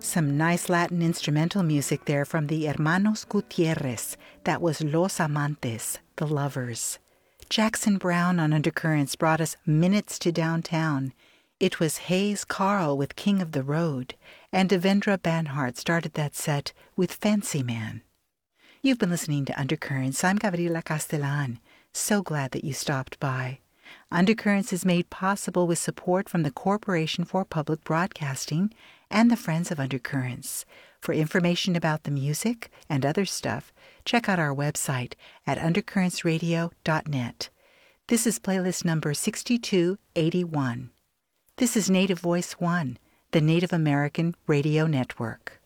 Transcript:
Some nice Latin instrumental music there from the Hermanos Gutierrez. That was Los Amantes, the Lovers. Jackson Browne on Undercurrents brought us Minutes to Downtown. It was Hayes Carl with King of the Road, and Devendra Banhart started that set with Fancy Man. You've been listening to Undercurrents. I'm Gabriela Castellan. So glad that you stopped by. Undercurrents is made possible with support from the Corporation for Public Broadcasting and the Friends of Undercurrents. For information about the music and other stuff, check out our website at undercurrentsradio.net. This is playlist number 6281. This is Native Voice One, the Native American Radio Network.